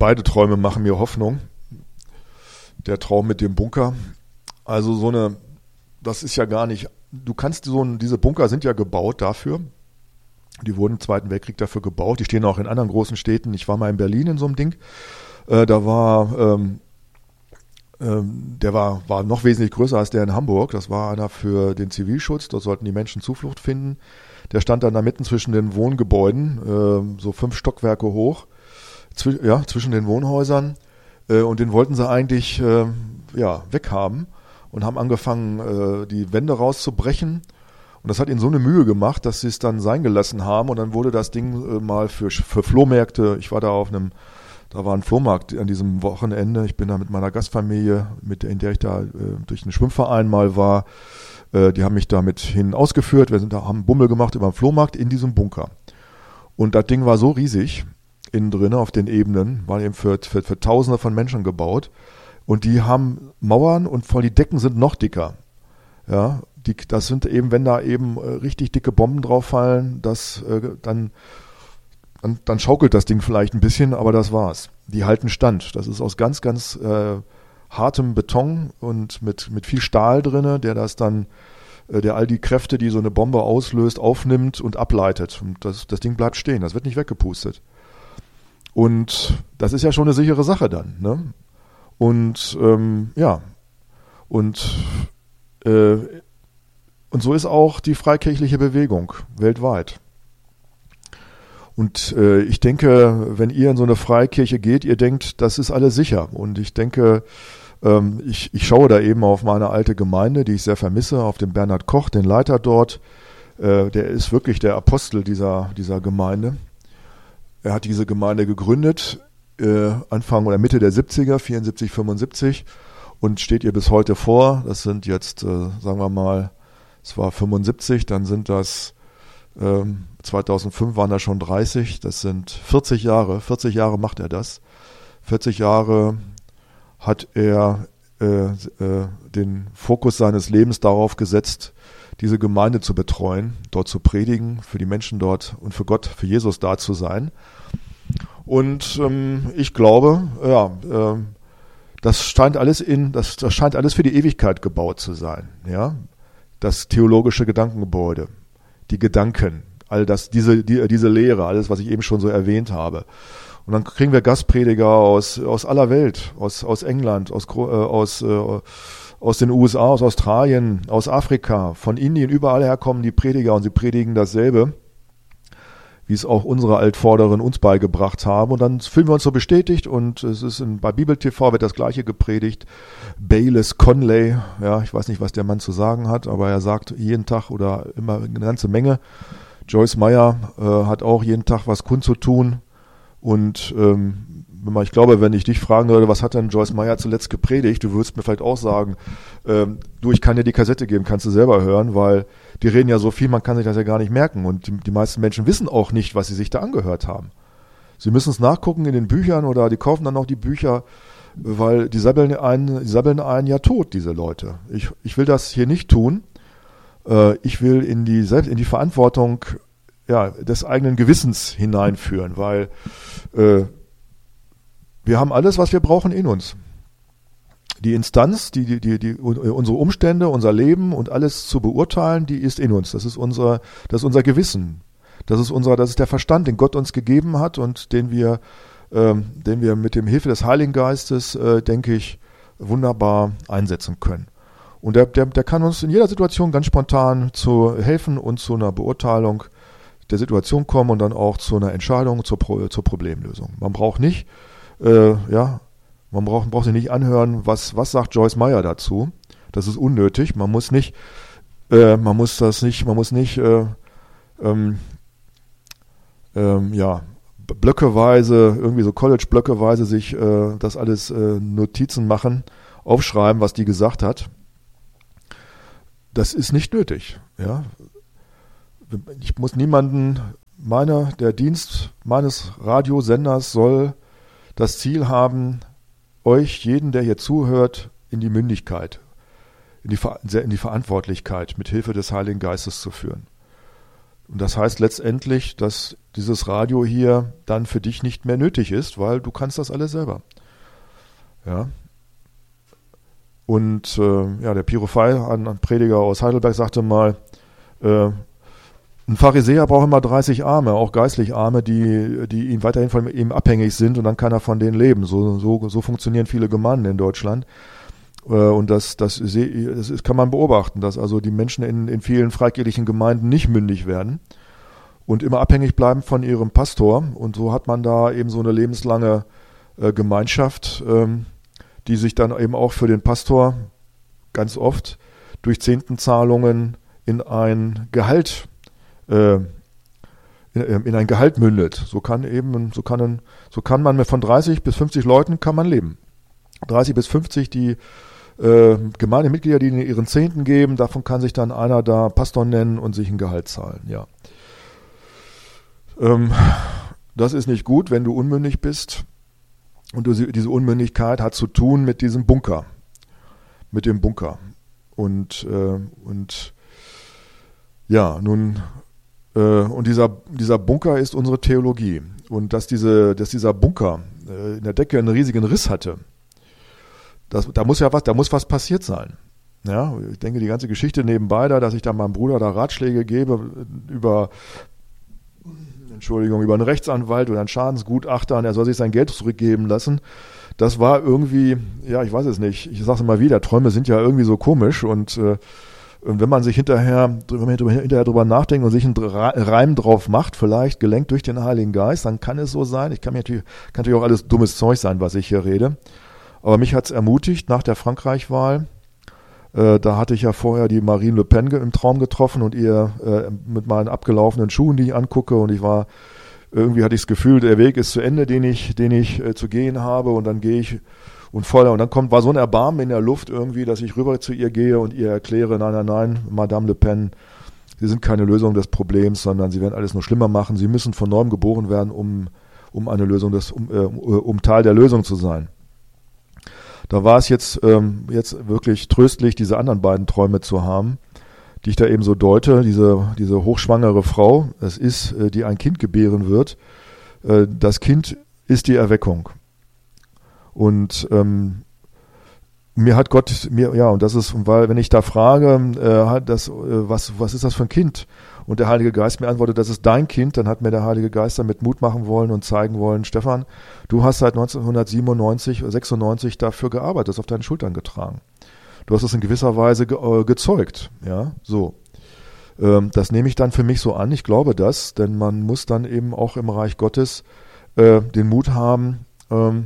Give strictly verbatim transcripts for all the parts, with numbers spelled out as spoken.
beide Träume machen mir Hoffnung. Der Traum mit dem Bunker. Also so eine, das ist ja gar nicht, du kannst so ein, diese Bunker sind ja gebaut dafür. Die wurden im Zweiten Weltkrieg dafür gebaut. Die stehen auch in anderen großen Städten. Ich war mal in Berlin in so einem Ding. Äh, da war, ähm, ähm, der war, war noch wesentlich größer als der in Hamburg. Das war einer für den Zivilschutz. Dort sollten die Menschen Zuflucht finden. Der stand dann da mitten zwischen den Wohngebäuden, äh, so fünf Stockwerke hoch, zwi- ja, zwischen den Wohnhäusern. Äh, und den wollten sie eigentlich äh, ja, weghaben und haben angefangen, äh, die Wände rauszubrechen. Und das hat ihnen so eine Mühe gemacht, dass sie es dann sein gelassen haben. Und dann wurde das Ding äh, mal für, für Flohmärkte, ich war da auf einem, da war ein Flohmarkt an diesem Wochenende. Ich bin da mit meiner Gastfamilie, mit der, in der ich da äh, durch einen Schwimmverein mal war. Äh, die haben mich da mit hin ausgeführt. Wir sind da, haben Bummel gemacht über den Flohmarkt in diesem Bunker. Und das Ding war so riesig, innen drin auf den Ebenen, war eben für, für, für Tausende von Menschen gebaut. Und die haben Mauern und vor die Decken sind noch dicker. Ja, die, das sind eben, wenn da eben äh, richtig dicke Bomben drauf fallen, das, äh, dann, dann, dann schaukelt das Ding vielleicht ein bisschen, aber das war's. Die halten Stand. Das ist aus ganz, ganz äh, hartem Beton und mit, mit viel Stahl drinne, der das dann, äh, der all die Kräfte, die so eine Bombe auslöst, aufnimmt und ableitet. Und das, das Ding bleibt stehen, das wird nicht weggepustet. Und das ist ja schon eine sichere Sache dann, ne? Und ähm, ja, und äh, und so ist auch die freikirchliche Bewegung weltweit. Und äh, ich denke, wenn ihr in so eine Freikirche geht, ihr denkt, das ist alles sicher. Und ich denke, ähm, ich, ich schaue da eben auf meine alte Gemeinde, die ich sehr vermisse, auf den Bernhard Koch, den Leiter dort. Äh, der ist wirklich der Apostel dieser, dieser Gemeinde. Er hat diese Gemeinde gegründet, äh, Anfang oder Mitte der siebziger, vierundsiebzig, fünfundsiebzig, und steht ihr bis heute vor. Das sind jetzt, äh, sagen wir mal, es war fünfundsiebzig, dann sind das, ähm, zweitausendfünf waren das schon dreißig, das sind vierzig Jahre, vierzig Jahre macht er das. vierzig Jahre hat er äh, äh, den Fokus seines Lebens darauf gesetzt, diese Gemeinde zu betreuen, dort zu predigen, für die Menschen dort und für Gott, für Jesus da zu sein. Und ähm, ich glaube, ja, äh, das scheint alles in, das, das scheint alles für die Ewigkeit gebaut zu sein, ja. Das theologische Gedankengebäude, die Gedanken, all das, diese, die, diese Lehre, alles, was ich eben schon so erwähnt habe. Und dann kriegen wir Gastprediger aus, aus aller Welt, aus, aus England, aus, äh, aus, äh, aus den U S A, aus Australien, aus Afrika, von Indien, überall herkommen die Prediger und sie predigen dasselbe, wie es auch unsere Altvorderen uns beigebracht haben. Und dann fühlen wir uns so bestätigt und es ist in, bei Bibel T V wird das Gleiche gepredigt. Baylis Conley, ja, ich weiß nicht, was der Mann zu sagen hat, aber er sagt jeden Tag oder immer eine ganze Menge. Joyce Meyer äh, hat auch jeden Tag was kundzutun. Und ähm, ich glaube, wenn ich dich fragen würde, was hat denn Joyce Meyer zuletzt gepredigt, du würdest mir vielleicht auch sagen, ähm, du, ich kann dir die Kassette geben, kannst du selber hören, weil die reden ja so viel, man kann sich das ja gar nicht merken. Und die, die meisten Menschen wissen auch nicht, was sie sich da angehört haben. Sie müssen es nachgucken in den Büchern oder die kaufen dann auch die Bücher, weil die sabbeln einen, die sabbeln einen ja tot, diese Leute. Ich, ich will das hier nicht tun. Äh, ich will in die, selbst in die Verantwortung ja, des eigenen Gewissens hineinführen, weil äh, wir haben alles, was wir brauchen, in uns. Die Instanz, die, die, die, die, unsere Umstände, unser Leben und alles zu beurteilen, die ist in uns. Das ist unser, das ist unser Gewissen. Das ist unser, das ist der Verstand, den Gott uns gegeben hat und den wir, ähm, den wir mit dem Hilfe des Heiligen Geistes, äh, denke ich, wunderbar einsetzen können. Und der, der, der kann uns in jeder Situation ganz spontan zu helfen und zu einer Beurteilung der Situation kommen und dann auch zu einer Entscheidung, zur, Pro, zur Problemlösung. Man braucht nicht, äh, ja, man braucht, braucht sich nicht anhören, was, was sagt Joyce Meyer dazu. Das ist unnötig. Man muss nicht, äh, man muss das nicht, man muss nicht, äh, ähm, ähm, ja, blöckeweise, irgendwie so College-blöckeweise sich äh, das alles äh, Notizen machen, aufschreiben, was die gesagt hat. Das ist nicht nötig, ja. Ich muss niemanden, meine, der Dienst meines Radiosenders soll das Ziel haben, euch, jeden, der hier zuhört, in die Mündigkeit, in die, in die Verantwortlichkeit mit Hilfe des Heiligen Geistes zu führen. Und das heißt letztendlich, dass dieses Radio hier dann für dich nicht mehr nötig ist, weil du kannst das alles selber. Ja. Und äh, ja, der Pirofei, ein Prediger aus Heidelberg, sagte mal, äh, ein Pharisäer braucht immer dreißig Arme, auch geistlich Arme, die, die ihn weiterhin von ihm abhängig sind und dann kann er von denen leben. So, so, so funktionieren viele Gemeinden in Deutschland. Äh, und das, das, das kann man beobachten, dass also die Menschen in, in vielen freikirchlichen Gemeinden nicht mündig werden und immer abhängig bleiben von ihrem Pastor. Und so hat man da eben so eine lebenslange äh, Gemeinschaft, ähm, die sich dann eben auch für den Pastor ganz oft durch Zehntenzahlungen in ein Gehalt äh, in, in ein Gehalt mündet. So kann eben, so kann, ein, so kann man von dreißig bis fünfzig Leuten kann man leben. dreißig bis fünfzig, die äh, Gemeindemitglieder, die ihren Zehnten geben, davon kann sich dann einer da Pastor nennen und sich ein Gehalt zahlen, ja. Ähm, das ist nicht gut, wenn du unmündig bist. Und diese Unmündigkeit hat zu tun mit diesem Bunker, mit dem Bunker. Und, äh, und ja, nun, äh, und dieser, dieser Bunker ist unsere Theologie. Und dass, diese, dass dieser Bunker äh, in der Decke einen riesigen Riss hatte, das, da muss ja was, da muss was passiert sein. Ja, ich denke, die ganze Geschichte nebenbei da, dass ich da meinem Bruder da Ratschläge gebe über Entschuldigung, über einen Rechtsanwalt oder einen Schadensgutachter und er soll sich sein Geld zurückgeben lassen. Das war irgendwie, ja, ich weiß es nicht. Ich sage es immer wieder, Träume sind ja irgendwie so komisch und, äh, und wenn man sich hinterher, wenn man hinterher drüber nachdenkt und sich einen Reim drauf macht, vielleicht gelenkt durch den Heiligen Geist, dann kann es so sein. Ich kann mir natürlich, kann natürlich auch alles dummes Zeug sein, was ich hier rede. Aber mich hat es ermutigt nach der Frankreich-Wahl. Äh, da hatte ich ja vorher die Marine Le Pen im Traum getroffen und ihr äh, mit meinen abgelaufenen Schuhen, die ich angucke, und ich war, irgendwie hatte ich das Gefühl, der Weg ist zu Ende, den ich, den ich äh, zu gehen habe, und dann gehe ich und voller, und dann kommt, war so ein Erbarmen in der Luft irgendwie, dass ich rüber zu ihr gehe und ihr erkläre, nein, nein, nein, Madame Le Pen, Sie sind keine Lösung des Problems, sondern Sie werden alles nur schlimmer machen, Sie müssen von neuem geboren werden, um, um eine Lösung des, um, äh, um Teil der Lösung zu sein. Da war es jetzt, ähm, jetzt wirklich tröstlich, diese anderen beiden Träume zu haben, die ich da eben so deute. Diese, diese hochschwangere Frau, es ist, äh, die ein Kind gebären wird. Äh, das Kind ist die Erweckung. Und ähm, mir hat Gott, mir, ja, und das ist, weil, wenn ich da frage, äh, das, äh, was, was ist das für ein Kind? Und der Heilige Geist mir antwortet, das ist dein Kind, dann hat mir der Heilige Geist damit Mut machen wollen und zeigen wollen, Stefan, du hast seit neunzehnhundertsiebenundneunzig, sechsundneunzig dafür gearbeitet, das auf deinen Schultern getragen. Du hast es in gewisser Weise ge, äh, gezeugt, ja, so. Ähm, das nehme ich dann für mich so an, ich glaube das, denn man muss dann eben auch im Reich Gottes äh, den Mut haben, ähm,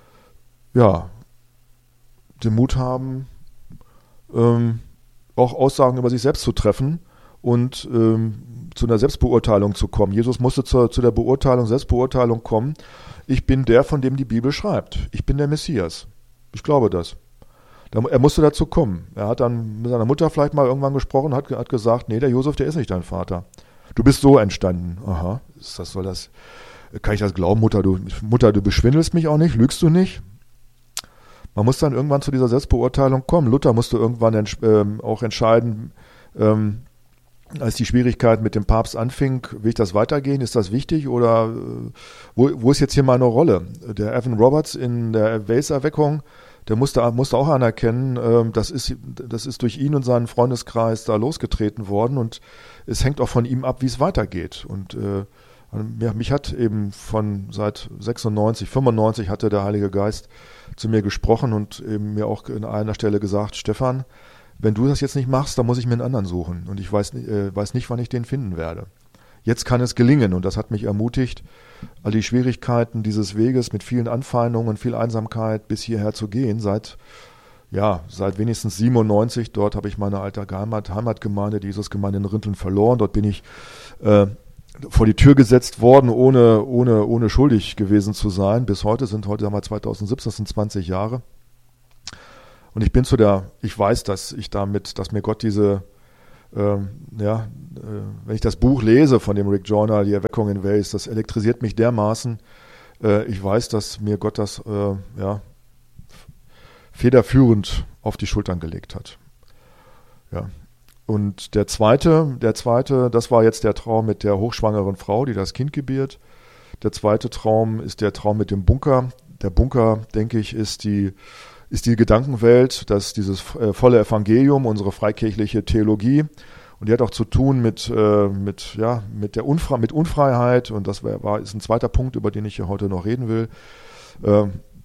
ja, den Mut haben, ähm, auch Aussagen über sich selbst zu treffen und ähm, zu einer Selbstbeurteilung zu kommen. Jesus musste zu, zu der Beurteilung, Selbstbeurteilung kommen. Ich bin der, von dem die Bibel schreibt. Ich bin der Messias. Ich glaube das. Er musste dazu kommen. Er hat dann mit seiner Mutter vielleicht mal irgendwann gesprochen, hat, hat gesagt, nee, der Josef, der ist nicht dein Vater. Du bist so entstanden. Aha, ist das, soll das, kann ich das glauben, Mutter, du, Mutter, du beschwindelst mich auch nicht, lügst du nicht? Man muss dann irgendwann zu dieser Selbstbeurteilung kommen. Luther musste irgendwann ents- ähm, auch entscheiden, ähm, als die Schwierigkeit mit dem Papst anfing, will ich das weitergehen, ist das wichtig oder äh, wo, wo ist jetzt hier meine Rolle? Der Evan Roberts in der Wales-Erweckung, der musste, musste auch anerkennen, äh, das ist, das ist durch ihn und seinen Freundeskreis da losgetreten worden und es hängt auch von ihm ab, wie es weitergeht. Und äh, ja, mich hat eben von seit sechsundneunzig, fünfundneunzig hatte der Heilige Geist zu mir gesprochen und eben mir auch an einer Stelle gesagt, Stefan, wenn du das jetzt nicht machst, dann muss ich mir einen anderen suchen. Und ich weiß, äh, weiß nicht, wann ich den finden werde. Jetzt kann es gelingen und das hat mich ermutigt, all die Schwierigkeiten dieses Weges mit vielen Anfeindungen und viel Einsamkeit bis hierher zu gehen. Seit, ja, seit wenigstens siebenundneunzig, dort habe ich meine alte Heimat, Heimatgemeinde, die Jesusgemeinde in Rinteln verloren. Dort bin ich äh, vor die Tür gesetzt worden, ohne, ohne, ohne schuldig gewesen zu sein. Bis heute sind, heute haben wir zweitausendsiebzehn, das sind zwanzig Jahre. Und ich bin zu der, ich weiß, dass ich damit, dass mir Gott diese, ähm, ja, äh, wenn ich das Buch lese von dem Rick Joyner, die Erweckung in Wales, das elektrisiert mich dermaßen. Äh, ich weiß, dass mir Gott das, äh, ja, federführend auf die Schultern gelegt hat. Ja. und der zweite, der zweite, das war jetzt der Traum mit der hochschwangeren Frau, die das Kind gebiert. Der zweite Traum ist der Traum mit dem Bunker. Der Bunker, denke ich, ist die, ist die Gedankenwelt, dass dieses äh, volle Evangelium, unsere freikirchliche Theologie, und die hat auch zu tun mit, äh, mit, ja, mit der Unfre- mit Unfreiheit, und das war, war, ist ein zweiter Punkt, über den ich hier heute noch reden will. Äh,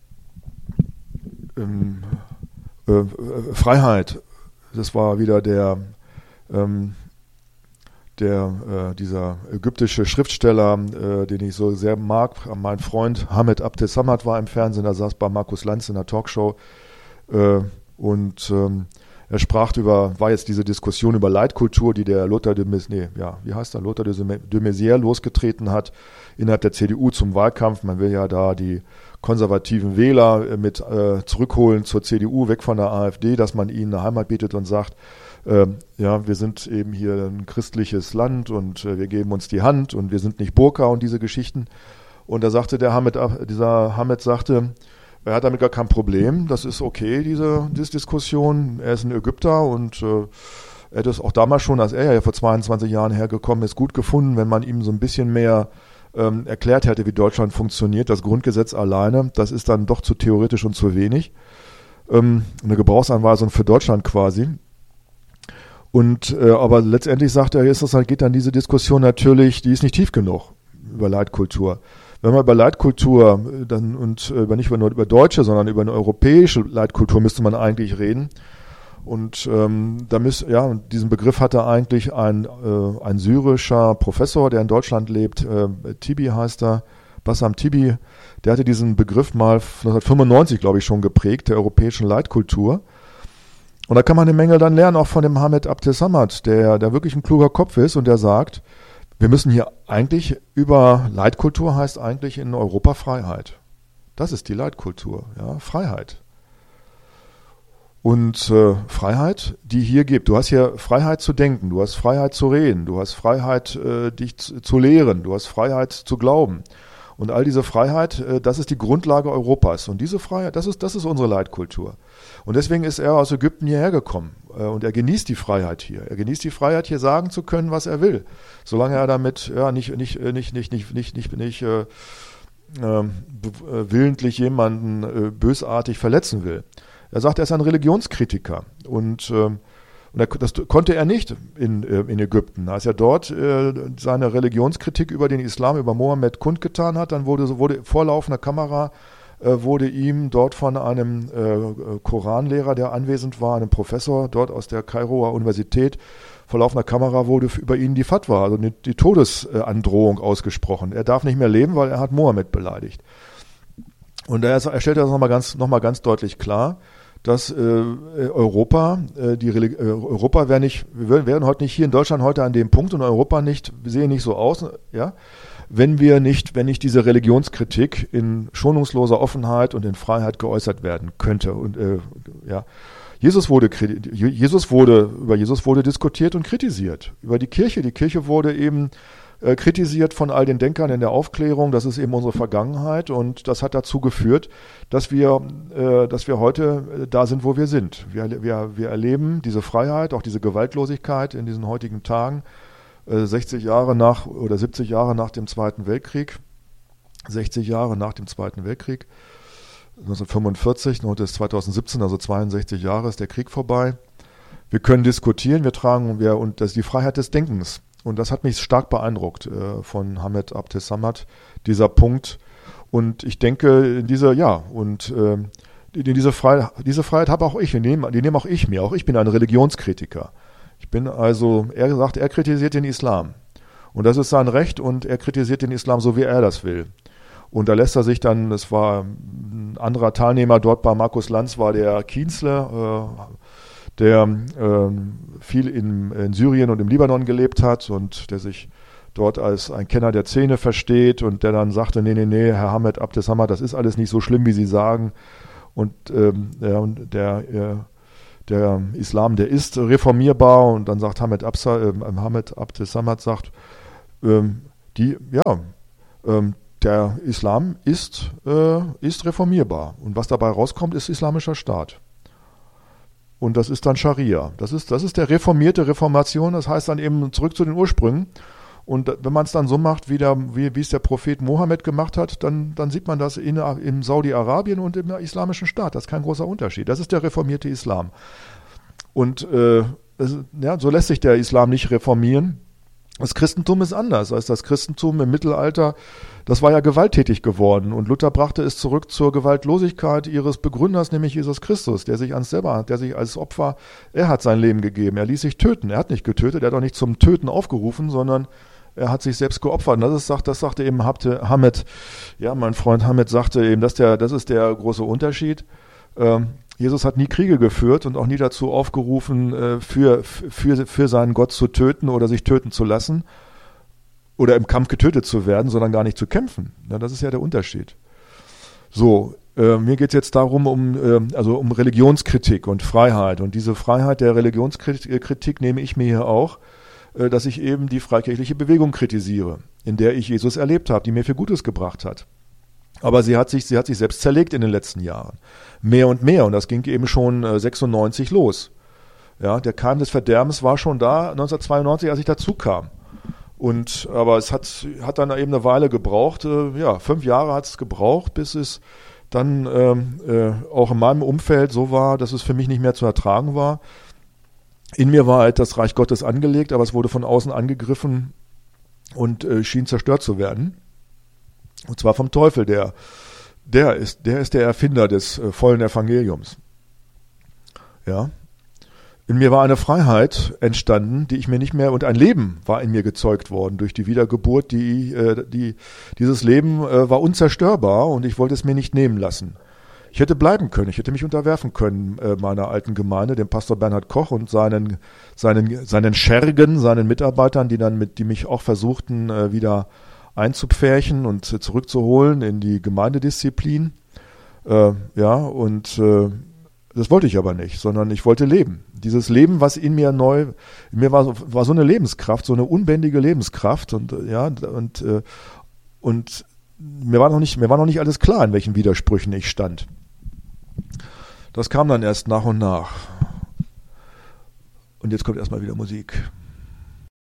ähm, äh, Freiheit, das war wieder der, ähm, der äh, dieser ägyptische Schriftsteller, äh, den ich so sehr mag, mein Freund Hamed Abdessamad war im Fernsehen, er saß bei Markus Lanz in der Talkshow äh, und ähm, er sprach über, war jetzt diese Diskussion über Leitkultur, die der Lothar de Maizière, nee, ja, wie heißt der, Lothar de Maizière losgetreten hat innerhalb der C D U zum Wahlkampf. Man will ja da die konservativen Wähler mit äh, zurückholen zur C D U, weg von der AfD, dass man ihnen eine Heimat bietet und sagt, äh, ja, wir sind eben hier ein christliches Land und äh, wir geben uns die Hand und wir sind nicht Burka und diese Geschichten. Und da sagte der Hamed, dieser Hamed sagte, er hat damit gar kein Problem, das ist okay, diese, diese Diskussion. Er ist ein Ägypter und äh, er hat es auch damals schon, als er ja vor zweiundzwanzig Jahren hergekommen ist, gut gefunden, wenn man ihm so ein bisschen mehr ähm, erklärt hätte, wie Deutschland funktioniert. Das Grundgesetz alleine, das ist dann doch zu theoretisch und zu wenig. Ähm, eine Gebrauchsanweisung für Deutschland quasi. Und äh, aber letztendlich sagt er, ist das halt, geht dann diese Diskussion natürlich, die ist nicht tief genug über Leitkultur. Wenn man über Leitkultur dann und über nicht nur über deutsche, sondern über eine europäische Leitkultur müsste man eigentlich reden. Und ähm, da müsst, ja, diesen Begriff hatte eigentlich ein, äh, ein syrischer Professor, der in Deutschland lebt, äh, Tibi heißt er, Bassam Tibi, der hatte diesen Begriff mal neunzehnhundertfünfundneunzig, glaube ich, schon geprägt, der europäischen Leitkultur. Und da kann man eine Menge dann lernen, auch von dem Hamed Abdessamad, der, der wirklich ein kluger Kopf ist und der sagt, wir müssen hier eigentlich über Leitkultur heißt eigentlich in Europa Freiheit. Das ist die Leitkultur, ja, Freiheit. Und äh, Freiheit, die hier gibt. Du hast hier Freiheit zu denken, du hast Freiheit zu reden, du hast Freiheit, äh, dich zu, zu lehren, du hast Freiheit zu glauben. Und all diese Freiheit, äh, das ist die Grundlage Europas. Und diese Freiheit, das ist, das ist unsere Leitkultur. Und deswegen ist er aus Ägypten hierher gekommen. Äh, und er genießt die Freiheit hier. Er genießt die Freiheit, hier sagen zu können, was er will. Solange er damit ja nicht, nicht, nicht, nicht, nicht, nicht, nicht, nicht äh, äh, willentlich jemanden äh, bösartig verletzen will. Er sagt, er ist ein Religionskritiker. Und äh, Und das konnte er nicht in, in Ägypten. Als er dort äh, seine Religionskritik über den Islam, über Mohammed kundgetan hat, dann wurde, wurde vor laufender Kamera äh, wurde ihm dort von einem äh, Koranlehrer, der anwesend war, einem Professor dort aus der Kairoer Universität, vor laufender Kamera wurde über ihn die Fatwa, also die Todesandrohung ausgesprochen. Er darf nicht mehr leben, weil er hat Mohammed beleidigt. Und er, er stellte das nochmal ganz, noch mal ganz deutlich klar, dass äh, Europa, äh, die Religi- äh, Europa wäre nicht, wir wären heute nicht hier in Deutschland heute an dem Punkt und Europa nicht, wir sehen nicht so aus, ja, wenn wir nicht, wenn nicht diese Religionskritik in schonungsloser Offenheit und in Freiheit geäußert werden könnte. Und äh, ja, Jesus wurde, Jesus wurde, über Jesus wurde diskutiert und kritisiert. Über die Kirche. Die Kirche wurde eben äh, kritisiert von all den Denkern in der Aufklärung. Das ist eben unsere Vergangenheit und das hat dazu geführt, dass wir, äh, dass wir heute da sind, wo wir sind. Wir, wir, wir erleben diese Freiheit, auch diese Gewaltlosigkeit in diesen heutigen Tagen. Äh, sechzig Jahre nach oder siebzig Jahre nach dem Zweiten Weltkrieg. sechzig Jahre nach dem Zweiten Weltkrieg. neunzehnhundertfünfundvierzig, heute ist zweitausendsiebzehn, also zweiundsechzig Jahre ist der Krieg vorbei. Wir können diskutieren, wir tragen, wir, und das ist die Freiheit des Denkens. Und das hat mich stark beeindruckt äh, von Hamed Abdessamad, dieser Punkt. Und ich denke, diese, ja, und äh, die, diese, Freiheit, diese Freiheit habe auch ich, die nehme, die nehme auch ich mir. Auch ich bin ein Religionskritiker. Ich bin also, er sagt, er kritisiert den Islam. Und das ist sein Recht und er kritisiert den Islam so, wie er das will. Und da lässt er sich dann, es war ein anderer Teilnehmer dort bei Markus Lanz, war der Kienzle, äh, der äh, viel in, in Syrien und im Libanon gelebt hat und der sich dort als ein Kenner der Szene versteht und der dann sagte, nee, nee, nee, Herr Hamed Abdessamad, das ist alles nicht so schlimm, wie Sie sagen. Und ähm, ja, der, äh, der Islam, der ist reformierbar. Und dann sagt Hamed, Absa, äh, Hamed Abdessamad, sagt, ähm, die, ja, ähm, der Islam ist, äh, ist reformierbar. Und was dabei rauskommt, ist islamischer Staat. und das ist dann Scharia. Das ist, das ist der reformierte Reformation, das heißt dann eben zurück zu den Ursprüngen. Und wenn man es dann so macht, wie, der, wie, wie es der Prophet Mohammed gemacht hat, dann, dann sieht man das in, in Saudi-Arabien und im islamischen Staat. Das ist kein großer Unterschied. Das ist der reformierte Islam. Und äh, es, ja, so lässt sich der Islam nicht reformieren. Das Christentum ist anders. Also das Christentum im Mittelalter, das war ja gewalttätig geworden. Und Luther brachte es zurück zur Gewaltlosigkeit ihres Begründers, nämlich Jesus Christus, der sich ans selber, der sich als Opfer, er hat sein Leben gegeben. Er ließ sich töten. Er hat nicht getötet. Er hat auch nicht zum Töten aufgerufen, sondern er hat sich selbst geopfert. Und das ist, das sagte eben Hamed, ja, mein Freund Hamed sagte eben, dass der, das ist der große Unterschied. Ähm, Jesus hat nie Kriege geführt und auch nie dazu aufgerufen, für, für, für seinen Gott zu töten oder sich töten zu lassen oder im Kampf getötet zu werden, sondern gar nicht zu kämpfen. Ja, das ist ja der Unterschied. So, äh, mir geht es jetzt darum, um, äh, also um Religionskritik und Freiheit. Und diese Freiheit der Religionskritik nehme ich mir hier auch, äh, dass ich eben die freikirchliche Bewegung kritisiere, in der ich Jesus erlebt habe, die mir viel Gutes gebracht hat. Aber sie hat sich, sie hat sich selbst zerlegt in den letzten Jahren. Mehr und mehr. Und das ging eben schon äh, sechsundneunzig los. Ja, der Keim des Verderbens war schon da, neunzehnhundertzweiundneunzig, als ich dazu kam. Und, aber es hat, hat dann eben eine Weile gebraucht. Äh, ja, fünf Jahre hat es gebraucht, bis es dann ähm, äh, auch in meinem Umfeld so war, dass es für mich nicht mehr zu ertragen war. In mir war halt das Reich Gottes angelegt, aber es wurde von außen angegriffen und äh, schien zerstört zu werden. Und zwar vom Teufel, der, der ist, der ist der Erfinder des äh, vollen Evangeliums. Ja. In mir war eine Freiheit entstanden, die ich mir nicht mehr, und ein Leben war in mir gezeugt worden durch die Wiedergeburt, die, äh, die, dieses Leben äh, war unzerstörbar und ich wollte es mir nicht nehmen lassen. Ich hätte bleiben können, ich hätte mich unterwerfen können äh, meiner alten Gemeinde, dem Pastor Bernhard Koch und seinen, seinen, seinen Schergen, seinen Mitarbeitern, die dann mit, die mich auch versuchten, äh, wieder einzupferchen und zurückzuholen in die Gemeindedisziplin. Äh, ja, und äh, das wollte ich aber nicht, sondern ich wollte leben. Dieses Leben, was in mir neu, in mir war, war so eine Lebenskraft, so eine unbändige Lebenskraft und ja, und, äh, und mir war noch nicht, mir war noch nicht alles klar, in welchen Widersprüchen ich stand. Das kam dann erst nach und nach. Und jetzt kommt erstmal wieder Musik.